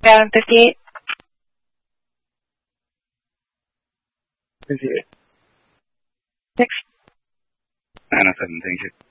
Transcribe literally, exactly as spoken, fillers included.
seven fifty-eight. fifty-eight. Six. nine oh seven, thank you.